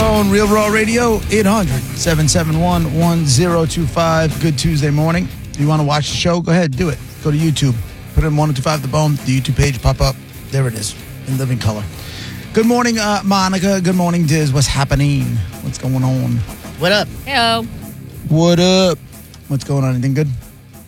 phone, Real Raw Radio, 800-771-1025. Good Tuesday morning. If you want to watch the show, go ahead, do it. Go to YouTube. Put in 1025 The Bone. The YouTube page pop up. There it is, in living color. Good morning, Monica. Good morning, Diz. What's happening? What's going on? What up? Hello. What up? What's going on? Anything good?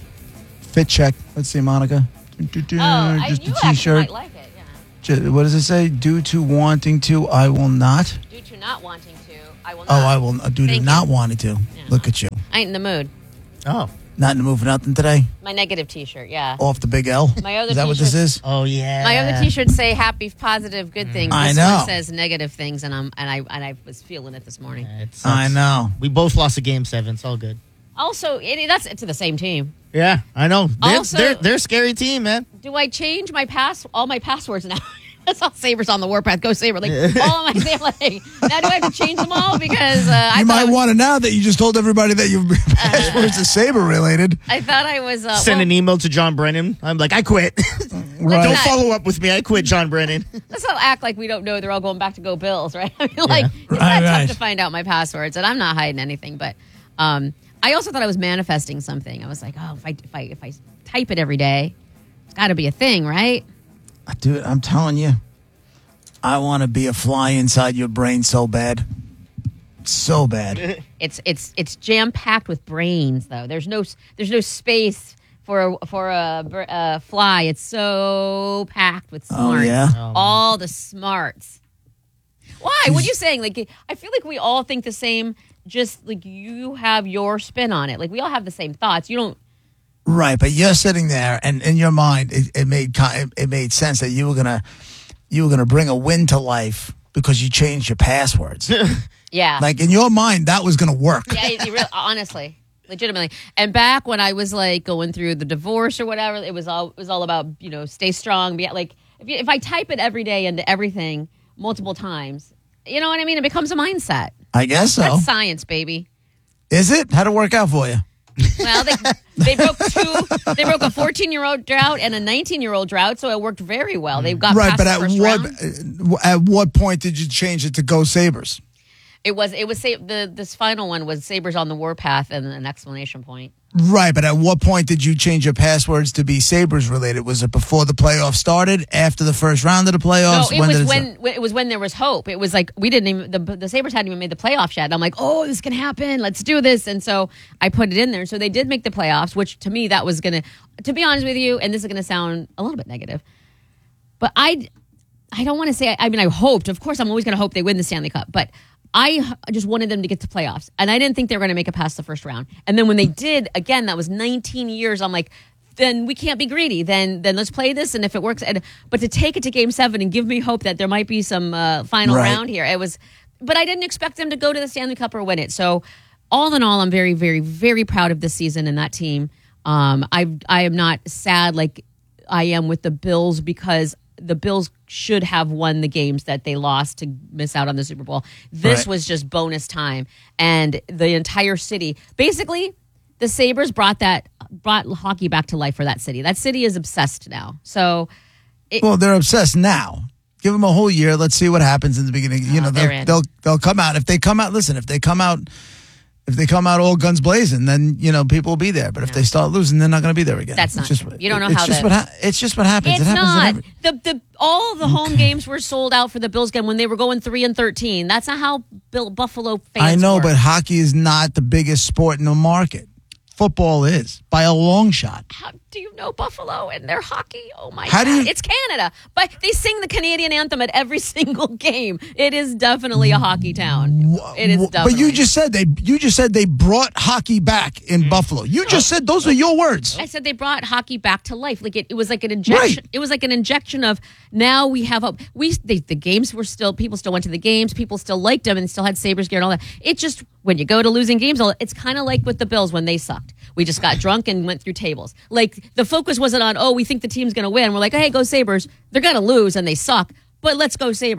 Fit check. Let's see, Monica. Just you a T-shirt. might like it, yeah. What does it say? Due to wanting to, I will not. Due to not wanting to, I will not. Oh, I will. Due to Thank not you. wanting to. Yeah. Look at you. I ain't in the mood. Oh. Not in the mood for nothing today. My negative T-shirt, yeah. Off the big L. My other Is that what this T-shirts- is? Oh, yeah. My other T-shirts say happy, positive, good things. I This know. one says negative things, and I was feeling it this morning. Yeah, it sucks. I know. We both lost a game 7. It's all good. Also, that's to the same team. Yeah, I know. Also- They're a scary team, man. Do I change all my passwords now? That's all Sabres on the warpath. Go Sabre! Like all of my like, now do I have to change them all because You might want to now that you just told everybody that your passwords are Sabre related. I thought I was Send an email to John Brennan. I'm like, I quit. Right. Don't follow up with me. I quit, John Brennan. Let's not act like we don't know they're all going back to Go Bills, right? I mean, like it's not Right. tough to find out my passwords, and I'm not hiding anything. But I also thought I was manifesting something. I was like, oh, if I type it every day, it's got to be a thing, right? Dude, I'm telling you, I want to be a fly inside your brain so bad. So bad. It's jam packed with brains, though. There's no space for a fly. It's so packed with smarts. Oh, yeah? All the smarts. Why? What are you saying? Like, I feel like we all think the same. Just like you have your spin on it. Like we all have the same thoughts. You don't. Right, but you're sitting there, and in your mind, it made sense that you were gonna bring a win to life because you changed your passwords. Yeah. Like in your mind, that was gonna work. Yeah, honestly, legitimately. And back when I was like going through the divorce or whatever, it was all about stay strong. Be like if I type it every day into everything multiple times, you know what I mean? It becomes a mindset. I guess so. That's science, baby. Is it? How'd it work out for you? Well, they broke a 14-year-old drought and a 19-year-old drought, so it worked very well. They got Right, past but the at first round. what point did you change it to Go Sabres? It was this final one was Sabres on the warpath and an exclamation point. Right, but at what point did you change your passwords to be Sabres related? Was it before the playoffs started? After the first round of the playoffs? No, it was when there was hope. It was like we didn't even the Sabres hadn't even made the playoffs yet. And I'm like, oh, this can happen. Let's do this. And so I put it in there. So they did make the playoffs, which to me that was to be honest with you, and this is gonna sound a little bit negative, but I don't want to say. I mean, I hoped. Of course, I'm always gonna hope they win the Stanley Cup, but I just wanted them to get to playoffs, and I didn't think they were going to make it past the first round. And then when they did, again, that was 19 years. I'm like, then we can't be greedy. Then let's play this, and if it works, but to take it to Game 7 and give me hope that there might be some final round here, it was. But I didn't expect them to go to the Stanley Cup or win it. So, all in all, I'm very, very, very proud of this season and that team. I am not sad like I am with the Bills because the Bills should have won the games that they lost to miss out on the Super Bowl. This was just bonus time. And the entire city, basically, the Sabres brought hockey back to life for that city. That city is obsessed now. So, well, they're obsessed now. Give them a whole year. Let's see what happens in the beginning. They'll come out. If they come out, listen, if they come out all guns blazing, then people will be there. But if they start losing, they're not going to be there again. That's not true. You don't know how it's just what happens. It's it happens not. All the home games were sold out for the Bills game when they were going 3-13. That's not how Buffalo fans I know, work. but hockey is not the biggest sport in the market. Football is, by a long shot. How do you know Buffalo and their hockey? Oh, my How God. do you- It's Canada. But they sing the Canadian anthem at every single game. It is definitely a hockey town. It is definitely. But you just said they brought hockey back in Buffalo. You just said those are your words. I said they brought hockey back to life. Like it was like an injection. Right. It was like an injection of now we have hope. The games were still, people still went to the games. People still liked them and still had Sabres gear and all that. It just, when you go to losing games, it's kind of like with the Bills when they sucked. We just got drunk and went through tables. Like the focus wasn't on, we think the team's going to win. We're like, hey, go Sabres. They're going to lose and they suck, but let's go Sabres.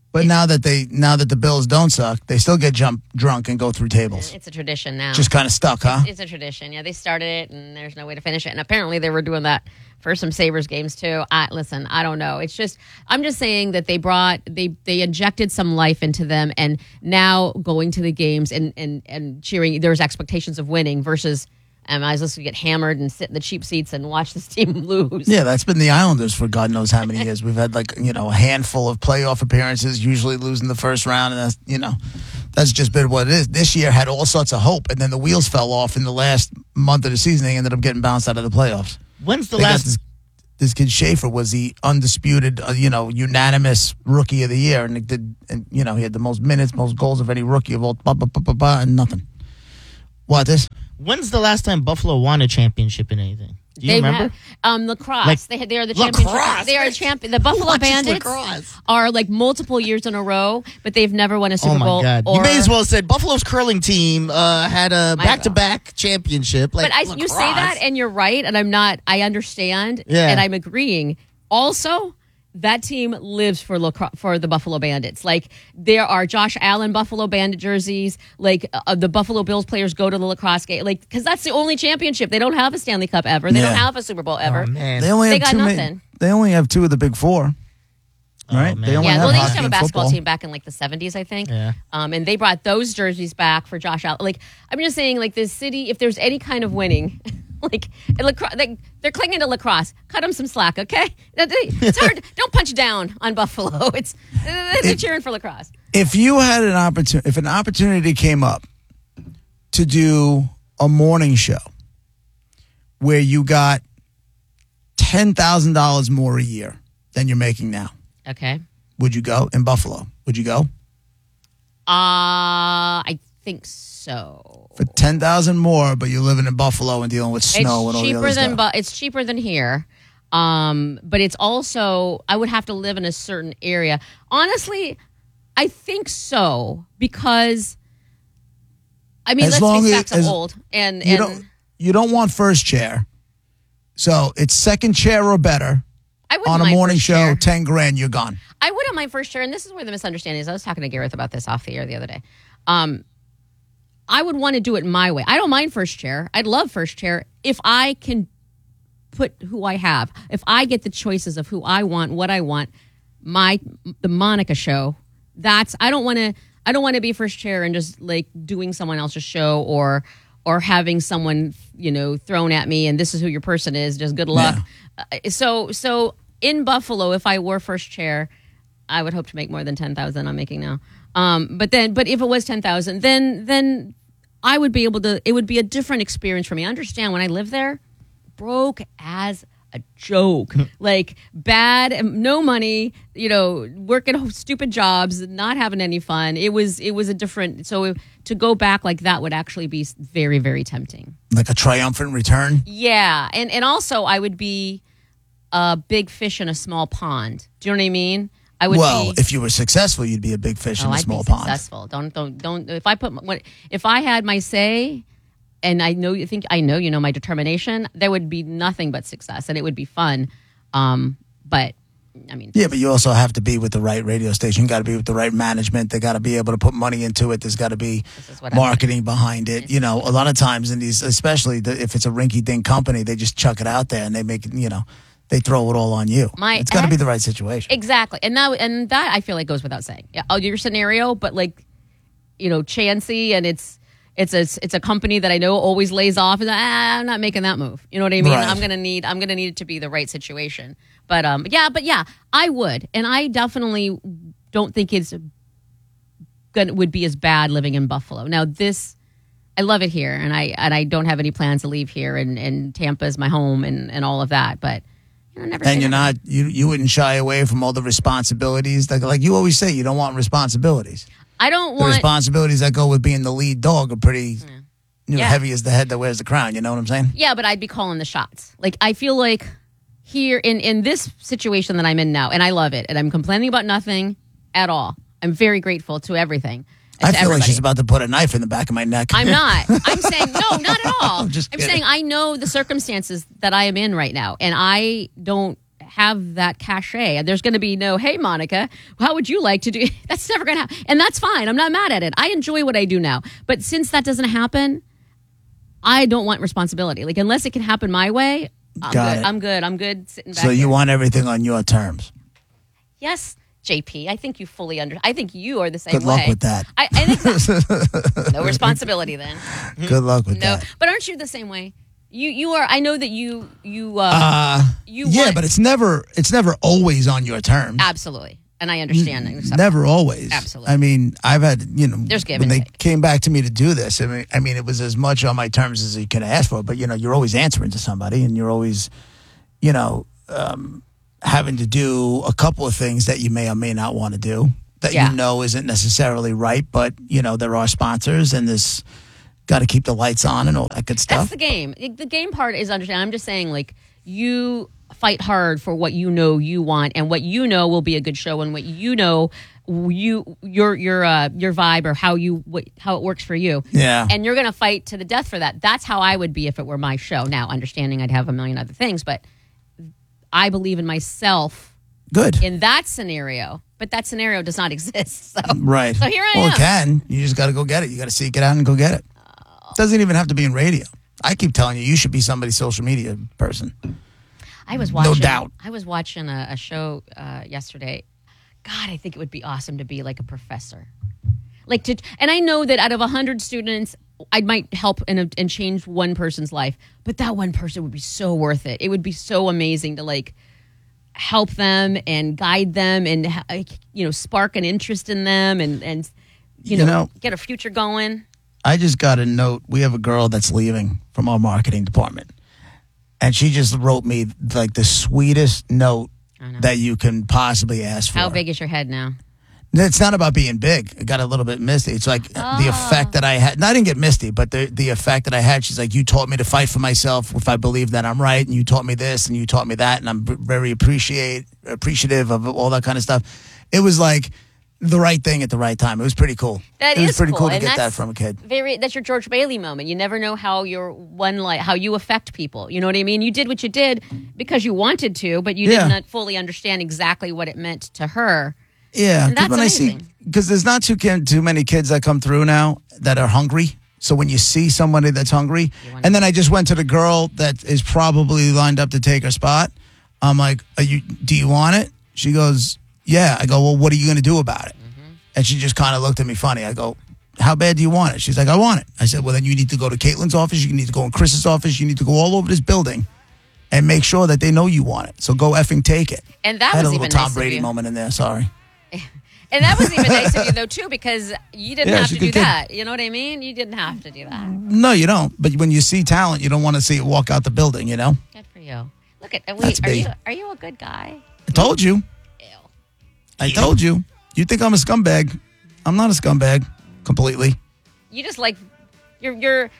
But now that the Bills don't suck, they still get drunk and go through tables. It's a tradition now. Just kind of stuck, huh? It's a tradition. Yeah, they started it, and there's no way to finish it. And apparently, they were doing that for some Sabres games too. Listen, I don't know. I'm just saying that they injected some life into them, and now going to the games and cheering. There's expectations of winning versus. I was just going to get hammered and sit in the cheap seats and watch this team lose. Yeah, that's been the Islanders for God knows how many years. We've had a handful of playoff appearances, usually losing the first round, and that's just been what it is. This year had all sorts of hope, and then the wheels fell off in the last month of the season. They ended up getting bounced out of the playoffs. When's the last? This kid Schaefer was the undisputed, unanimous rookie of the year, and he had the most minutes, most goals of any rookie of all, and nothing. This? When's the last time Buffalo won a championship in anything? Do you remember? Lacrosse. They are the championship. They are champion. The Buffalo Bandits are like multiple years in a row, but they've never won a Super Bowl. Oh my God! You may as well have said Buffalo's curling team had a back-to-back championship. But you say that, and you're right, and I'm not. I understand, and I'm agreeing. Also, that team lives for the Buffalo Bandits. Like, there are Josh Allen Buffalo Bandit jerseys. Like, the Buffalo Bills players go to the lacrosse game. Like, because that's the only championship. They don't have a Stanley Cup ever. They don't have a Super Bowl ever. Oh, man. They got nothing. They only have two of the big four. Right? Oh, they only have they used to have a hockey and basketball football. team back in like the 70s, I think. Yeah. And they brought those jerseys back for Josh Allen. Like, I'm just saying, like, this city, if there's any kind of winning, they're clinging to lacrosse. Cut them some slack, okay? It's hard. Don't punch down on Buffalo. They're cheering for lacrosse. If you had if an opportunity came up to do a morning show where you got $10,000 more a year than you're making now, okay, would you go in Buffalo? Would you go? I think so. For $10,000 more, but you're living in Buffalo and dealing with snow and all the other stuff. It's cheaper than here. But it's also, I would have to live in a certain area. Honestly, I think so, because let's face facts, I'm old, and you don't want first chair, so it's second chair or better. On a morning show, $10,000, you're gone. I wouldn't mind first chair, and this is where the misunderstanding is. I was talking to Gareth about this off the air the other day. I would want to do it my way. I don't mind first chair. I'd love first chair if I can put who I have. If I get the choices of who I want, what I want, the Monica show. I don't want to be first chair and just like doing someone else's show or having someone thrown at me and this is who your person is. Just good luck. Yeah. So in Buffalo, if I were first chair, I would hope to make more than $10,000 I'm making now. But if it was $10,000, then I would be able to. It would be a different experience for me. I understand when I lived there, broke as a joke, like bad, no money, working stupid jobs, not having any fun. It was a different. So to go back like that would actually be very, very tempting. Like a triumphant return. Yeah, and also I would be a big fish in a small pond. Do you know what I mean? If you were successful, you'd be a big fish in a small pond. Successful. Don't. If I had my say, and I know my determination, there would be nothing but success, and it would be fun. But you also have to be with the right radio station. You got to be with the right management. They got to be able to put money into it. There's got to be marketing behind it. A lot of times in these, especially if it's a rinky-dink company, they just chuck it out there and they make it. They throw it all on you. It's got to be the right situation. Exactly. And that I feel like goes without saying. Yeah, your scenario, but chancy, and it's a company that I know always lays off, and I'm not making that move. You know what I mean? Right. I'm gonna need it to be the right situation. But I would, and I definitely don't think would be as bad living in Buffalo. Now I love it here, and I don't have any plans to leave here, and Tampa is my home, and all of that, but. And you wouldn't shy away from all the responsibilities. Like you always say, you don't want responsibilities. I don't want... The responsibilities that go with being the lead dog are pretty heavy as the head that wears the crown. You know what I'm saying? Yeah, but I'd be calling the shots. Like, I feel like here in this situation that I'm in now, and I love it, and I'm complaining about nothing at all. I'm very grateful to everything. I feel like she's about to put a knife in the back of my neck. I'm not. I'm saying, no, not at all. I'm just kidding. saying I know the circumstances that I am in right now, and I don't have that cachet. There's going to be no, hey, Monica, how would you like to do? That's never going to happen. And that's fine. I'm not mad at it. I enjoy what I do now. But since that doesn't happen, I don't want responsibility. Like, unless it can happen my way, I'm good. I'm good sitting back. So you want everything on your terms? Yes, JP. I think you fully I think you are the same way. Good luck with that. I think so. No responsibility then. Good luck with that. But aren't you the same way? You are. I know that you. Yeah, but it's never always on your terms. Absolutely, and I understand. Never always. Absolutely. I mean, I've had there's give when and they take. came back to me to do this. I mean, it was as much on my terms as you could ask for. But you're always answering to somebody, and you're always, having to do a couple of things that you may or may not want to do that isn't necessarily right. But there are sponsors, and this. Got to keep the lights on and all that good stuff. That's the game. The game part is understand. I'm just saying, like, you fight hard for what you know you want and what you know will be a good show and what you know your vibe or how it works for you. Yeah. And you're going to fight to the death for that. That's how I would be if it were my show. Now, understanding I'd have a million other things, but I believe in myself. Good. In that scenario. But that scenario does not exist. So. Right. So here I am. Well, it can. You just got to go get it. You got to seek it out and go get it. Doesn't even have to be in radio. I keep telling you should be somebody's social media person. I was watching. No doubt. I was watching a show yesterday. God, I think it would be awesome to be like a professor. And I know that out of 100 students, I might help and change one person's life. But that one person would be so worth it. It would be so amazing to help them and guide them and spark an interest in them and get a future going. I just got a note. We have a girl that's leaving from our marketing department. And she just wrote me the sweetest note that you can possibly ask for. How big is your head now? It's not about being big. It got a little bit misty. It's the effect that I had. And I didn't get misty, but the effect that I had, she's like, you taught me to fight for myself if I believe that I'm right. And you taught me this and you taught me that. And I'm very appreciative of all that kind of stuff. It was like the right thing at the right time. It was pretty cool. It was pretty cool to get that from a kid. That's your George Bailey moment. You never know how how you affect people. You know what I mean? You did what you did because you wanted to, but you did not fully understand exactly what it meant to her. Yeah, that's when amazing. Because there's not too many kids that come through now that are hungry. So when you see somebody that's hungry, and then I just went to the girl that is probably lined up to take her spot. I'm like, do you want it? She goes, yeah. I go, well, what are you going to do about it? Mm-hmm. And she just kind of looked at me funny. I go, how bad do you want it? She's like, I want it. I said, well, then you need to go to Caitlin's office. You need to go in Chris's office. You need to go all over this building and make sure that they know you want it. So go effing take it. And that I had was a little even Tom nice Brady moment in there. Sorry. And that was even nice of you, though, too, because you didn't have to do that. You know what I mean? You didn't have to do that. No, you don't. But when you see talent, you don't want to see it walk out the building, Good for you. Look at are you a good guy? I told you. Ew. I told you. You think I'm a scumbag. I'm not a scumbag completely. You just you're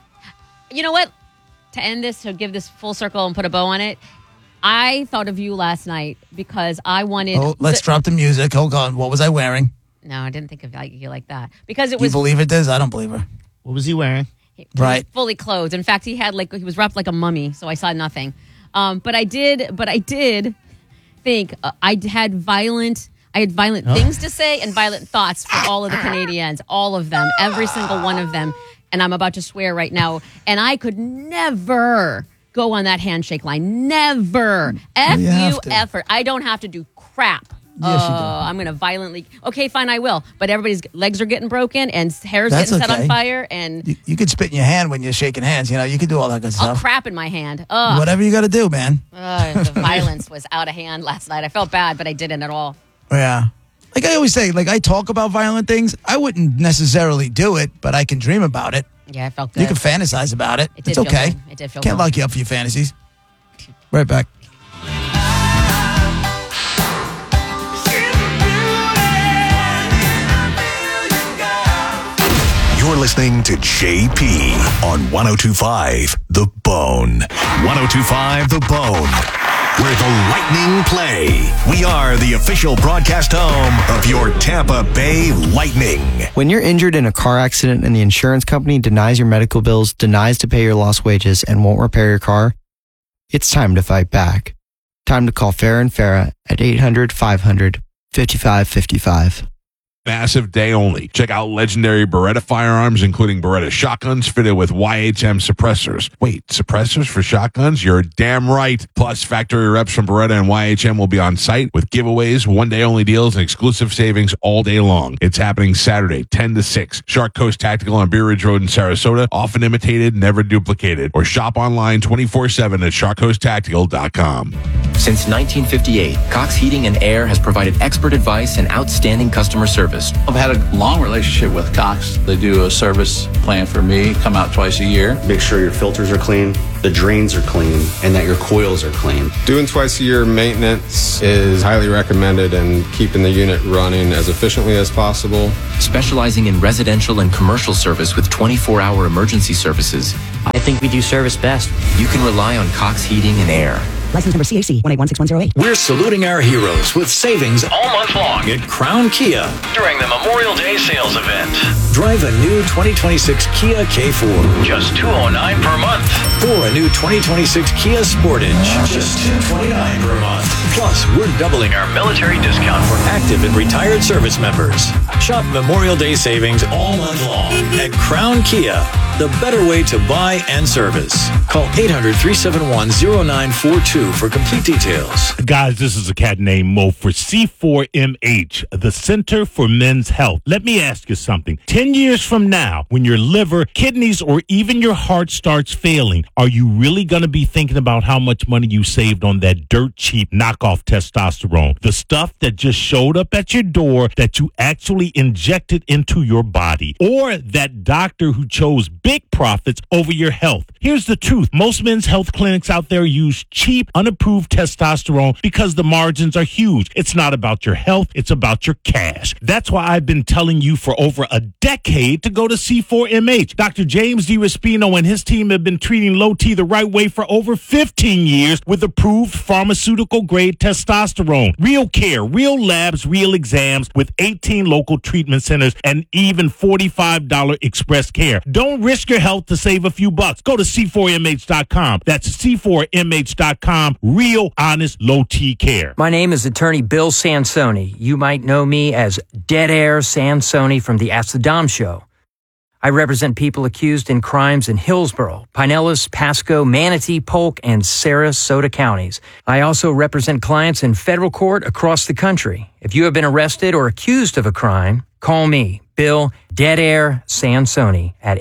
you know what? To end this, to give this full circle and put a bow on it, I thought of you last night because I wanted... Oh, let's drop the music. Hold on. What was I wearing? No, I didn't think of you like that. Because it was... You believe it, Diz? I don't believe her. What was he wearing? He was fully clothed. In fact, he was wrapped like a mummy, so I saw nothing. But I did think I had violent things to say and violent thoughts for all of the Canadians, all of them, every single one of them. And I'm about to swear right now. And I could never go on that handshake line. Never. Effort. I don't have to do crap. Yes, you do. I'm going to violently... Okay, fine, I will. But everybody's legs are getting broken and hair's getting set on fire. And you could spit in your hand when you're shaking hands. You could do all that good stuff. I'll crap in my hand. Ugh. Whatever you got to do, man. The violence was out of hand last night. I felt bad, but I didn't at all. Yeah. Like I always say, I talk about violent things. I wouldn't necessarily do it, but I can dream about it. Yeah, I felt good. You can fantasize about it. It's okay. It did feel Can't good. lock you up for your fantasies. Right back. You're listening to JP on 102.5 The Bone. 102.5 The Bone. Where the Lightning play. We are the official broadcast home of your Tampa Bay Lightning. When you're injured in a car accident and the insurance company denies your medical bills, denies to pay your lost wages, and won't repair your car, it's time to fight back. Time to call Farah and Farah at 800-500-5555. Massive day only. Check out legendary Beretta firearms, including Beretta shotguns fitted with YHM suppressors. Wait, suppressors for shotguns? You're damn right. Plus, factory reps from Beretta and YHM will be on site with giveaways, one-day only deals, and exclusive savings all day long. It's happening Saturday, 10 to 6. Shark Coast Tactical on Beer Ridge Road in Sarasota. Often imitated, never duplicated. Or shop online 24/7 at sharkcoasttactical.com. Since 1958, Cox Heating and Air has provided expert advice and outstanding customer service. I've had a long relationship with Cox. They do a service plan for me, come out twice a year. Make sure your filters are clean, the drains are clean, and that your coils are clean. Doing twice a year maintenance is highly recommended and keeping the unit running as efficiently as possible. Specializing in residential and commercial service with 24-hour emergency services, I think we do service best. You can rely on Cox Heating and Air. License number CAC 1816108. We're saluting our heroes with savings all month long at Crown Kia during the Memorial Day sales event. Drive a new 2026 Kia K4, just $209 per month. Or a new 2026 Kia Sportage, just $229 per month. Plus, we're doubling our military discount for active and retired service members. Shop Memorial Day savings all month long at Crown Kia, the better way to buy and service. Call 800-371-0942 for complete details. Guys, this is a cat named Mo for C4MH, the Center for Men's Health. Let me ask you something. 10 years from now, when your liver, kidneys, or even your heart starts failing, are you really going to be thinking about how much money you saved on that dirt cheap knockoff testosterone? The stuff that just showed up at your door that you actually injected into your body, or that doctor who chose big profits over your health. Here's the truth. Most men's health clinics out there use cheap, unapproved testosterone because the margins are huge. It's not about your health. It's about your cash. That's why I've been telling you for over a decade to go to C4MH. Dr. James DiRespino and his team have been treating low T the right way for over 15 years with approved pharmaceutical-grade testosterone. Real care, real labs, real exams with 18 local treatment centers and even $45 express care. Don't risk your health to save a few bucks. Go to C4MH.com. That's C4MH.com. Real, honest, low T care. My name is attorney Bill Sansoni. You might know me as Dead Air Sansoni from the Ask the Dom show. I represent people accused in crimes in Hillsborough, Pinellas, Pasco, Manatee, Polk, and Sarasota counties. I also represent clients in federal court across the country. If you have been arrested or accused of a crime, call me, Bill Dead Air Sansoni, at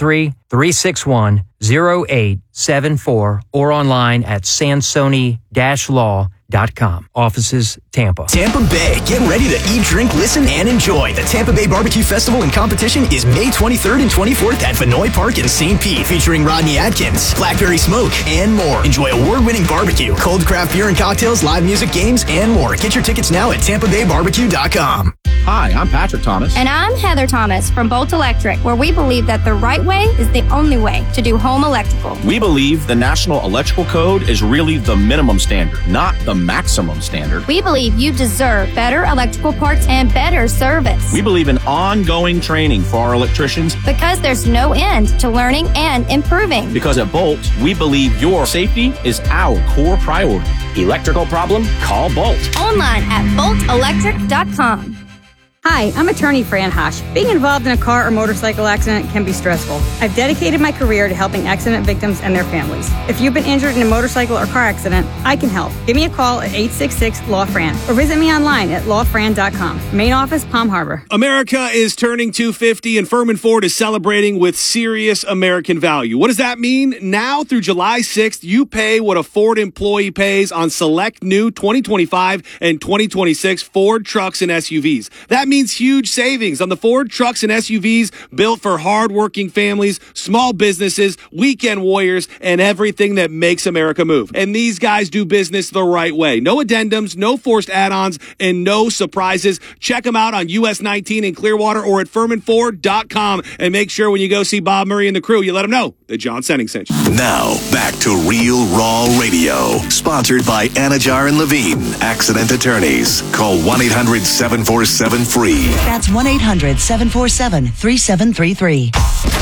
813-361-0874 or online at sansoni-law.com. Offices, Tampa. Tampa Bay. Get ready to eat, drink, listen, and enjoy. The Tampa Bay Barbecue Festival and Competition is May 23rd and 24th at Vinoy Park in St. Pete, featuring Rodney Atkins, Blackberry Smoke, and more. Enjoy award-winning barbecue, cold craft beer and cocktails, live music, games, and more. Get your tickets now at TampaBayBarbecue.com. Hi, I'm Patrick Thomas. And I'm Heather Thomas from Bolt Electric, where we believe that the right way is the only way to do home electrical. We believe the National Electrical Code is really the minimum standard, not the maximum standard. We believe you deserve better electrical parts and better service. We believe in ongoing training for our electricians. Because there's no end to learning and improving. Because at Bolt, we believe your safety is our core priority. Electrical problem? Call Bolt. Online at boltelectric.com. Hi, I'm attorney Fran Hosh. Being involved in a car or motorcycle accident can be stressful. I've dedicated my career to helping accident victims and their families. If you've been injured in a motorcycle or car accident, I can help. Give me a call at 866-LAW-FRAN or visit me online at lawfran.com. Main office, Palm Harbor. America is turning 250 and Furman Ford is celebrating with serious American value. What does that mean? Now through July 6th, you pay what a Ford employee pays on select new 2025 and 2026 Ford trucks and SUVs. That means huge savings on the Ford trucks and SUVs built for hardworking families, small businesses, weekend warriors, and everything that makes America move. And these guys do business the right way. No addendums, no forced add-ons, and no surprises. Check them out on US 19 in Clearwater or at FurmanFord.com. And make sure when you go see Bob Murray and the crew, you let them know that John Senning sent you. Now, back to Real Raw Radio. Sponsored by Anajar and Levine, Accident Attorneys. Call 1-800-747-FREE. That's 1-800-747-3733.